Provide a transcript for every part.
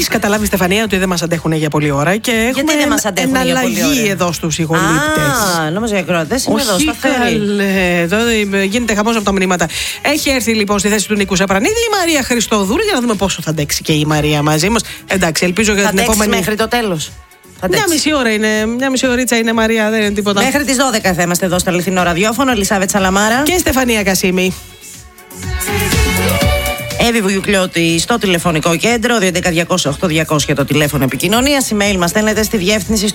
καταλάβει, Στεφανία, ότι δεν μας αντέχουν για πολλή ώρα και έχουμε εναλλαγή εδώ στους ηχολήπτες. Νόμιζα οι ακροατές είναι εδώ, σταθεροί. Εδώ γίνεται χαμός από τα μνήματα. Έχει έρθει λοιπόν στη θέση του Νίκου Σαπρανίδη η Μαρία Χριστόδουλου για να δούμε πόσο θα αντέξει και η Μαρία μαζί μας. Εντάξει, ελπίζω για την επόμενη. Μέχρι το τέλος. Μια μισή ώρα είναι, μια μισή ωρίτσα είναι, Μαρία, δεν είναι τίποτα. Μέχρι τις 12 θα είμαστε εδώ στο αληθινό ραδιόφωνο. Ελισάβετ Σαλαμάρα και Στεφανία Κασίμη. Εύη Βουγιουκλιώτη στο τηλεφωνικό κέντρο, 211-200-8200 το τηλέφωνο επικοινωνίας. Email μας στέλνετε στη διεύθυνση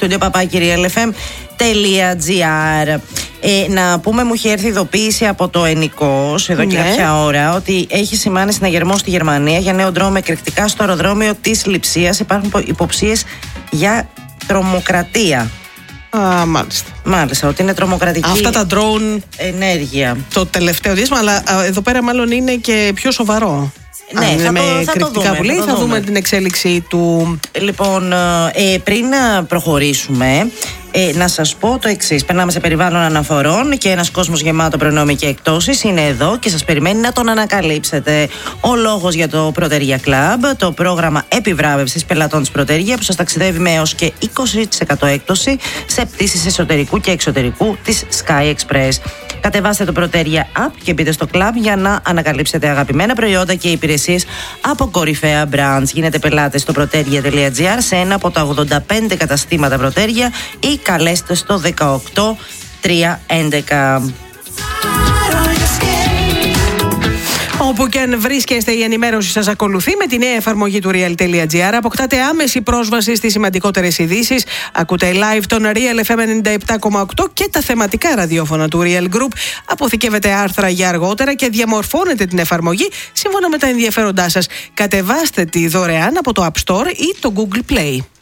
studio@realfm.gr. Να πούμε, μου έχει έρθει ειδοποίηση από το ΕΝΙΚΟΣ εδώ και κάποια ώρα ότι έχει σημάνει συναγερμό στη Γερμανία για νέο ντρόουν με εκρηκτικά στο αεροδρόμιο της Λειψίας. Υπάρχουν υποψίες για τρομοκρατία. Μάλιστα. Μάλιστα, ότι είναι τρομοκρατική αυτά τα drone ενέργεια το τελευταίο διάστημα, αλλά εδώ πέρα μάλλον είναι και πιο σοβαρό. Ναι, θα το δούμε. Θα δούμε την εξέλιξη του. Λοιπόν, πριν προχωρήσουμε, να σας πω το εξής. Περνάμε σε περιβάλλον αναφορών και ένας κόσμος γεμάτο προνόμια και εκτόσεις είναι εδώ και σας περιμένει να τον ανακαλύψετε. Ο λόγος για το Proteria Club, το πρόγραμμα επιβράβευσης πελατών της Proteria που σας ταξιδεύει με έως και 20% έκπτωση σε πτήσεις εσωτερικού και εξωτερικού της Sky Express. Κατεβάστε το Proteria App και μπείτε στο club για να ανακαλύψετε αγαπημένα προϊόντα και υπηρεσίες από κορυφαία brands. Γίνετε πελάτες στο proteria.gr σε ένα από τα 85 καταστήματα Proteria ή καλέστε στο 18311. Όπου και αν βρίσκεστε, η ενημέρωση σας ακολουθεί με τη νέα εφαρμογή του Real.gr. Αποκτάτε άμεση πρόσβαση στις σημαντικότερες ειδήσεις. Ακούτε live τον Real FM 97,8 και τα θεματικά ραδιόφωνα του Real Group. Αποθηκεύετε άρθρα για αργότερα και διαμορφώνετε την εφαρμογή σύμφωνα με τα ενδιαφέροντά σας. Κατεβάστε τη δωρεάν από το App Store ή το Google Play.